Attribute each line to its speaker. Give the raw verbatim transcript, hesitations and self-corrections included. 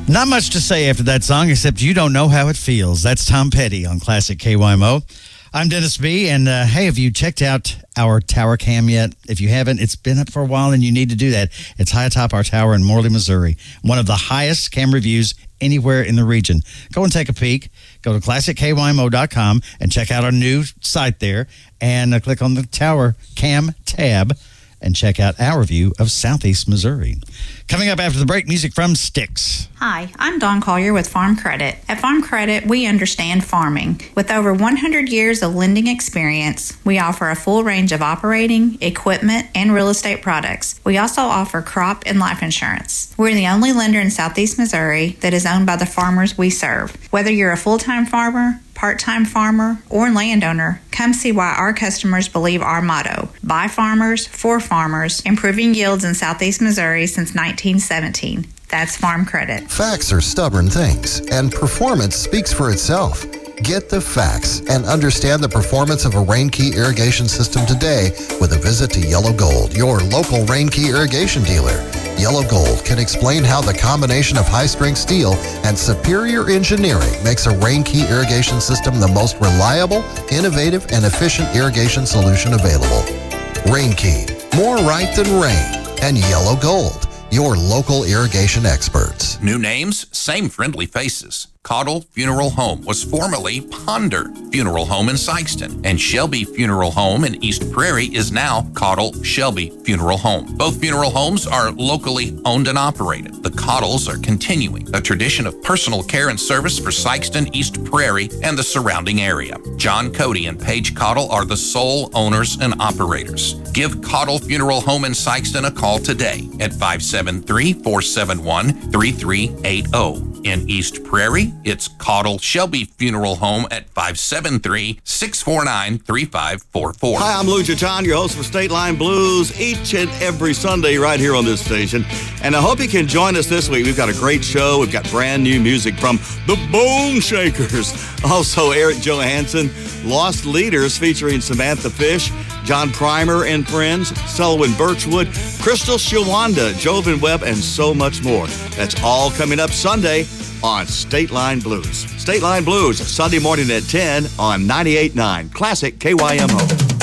Speaker 1: Not much to say after that song, except you don't know how it feels. That's Tom Petty on Classic K Y M O. I'm Dennis B. And uh, hey, have you checked out our tower cam yet? If you haven't, it's been up for a while and you need to do that. It's high atop our tower in Morley, Missouri. One of the highest camera views anywhere in the region. Go and take a peek. Go to classic K Y M O dot com and check out our new site there. And uh, click on the tower cam tab and check out our view of Southeast Missouri. Coming up after the break, music from Styx.
Speaker 2: Hi, I'm Dawn Collier with Farm Credit. At Farm Credit, we understand farming. With over one hundred years of lending experience, we offer a full range of operating, equipment, and real estate products. We also offer crop and life insurance. We're the only lender in Southeast Missouri that is owned by the farmers we serve. Whether you're a full-time farmer, part-time farmer, or landowner, come see why our customers believe our motto, by farmers, for farmers, improving yields in Southeast Missouri since nineteen seventeen. That's Farm Credit.
Speaker 3: Facts are stubborn things, and performance speaks for itself. Get the facts and understand the performance of a Rain Key irrigation system today with a visit to Yellow Gold, your local Rain Key irrigation dealer. Yellow Gold can explain how the combination of high-strength steel and superior engineering makes a Rain Key irrigation system the most reliable, innovative, and efficient irrigation solution available. Rain Key, more right than rain. And Yellow Gold, your local irrigation experts.
Speaker 4: New names, same friendly faces. Caudill Funeral Home was formerly Ponder Funeral Home in Sikeston, and Shelby Funeral Home in East Prairie is now Caudill Shelby Funeral Home. Both funeral homes are locally owned and operated. The Caudills are continuing a tradition of personal care and service for Sikeston, East Prairie, and the surrounding area. John Cody and Paige Caudill are the sole owners and operators. Give Caudill Funeral Home in Sikeston a call today at five seven three, four seven one, three three eight zero. In East Prairie, it's Caudill Shelby Funeral Home at five seven three, six four nine, three five four four.
Speaker 5: Hi, I'm Lou Chaton, your host for State Line Blues, each and every Sunday right here on this station. And I hope you can join us this week. We've got a great show. We've got brand new music from the Bone Shakers. Also, Eric Johansson, Lost Leaders featuring Samantha Fish, John Primer and Friends, Selwyn Birchwood, Crystal Shawanda, Jovan Webb, and so much more. That's all coming up Sunday on State Line Blues. State Line Blues, Sunday morning at ten on ninety-eight point nine Classic K Y M O.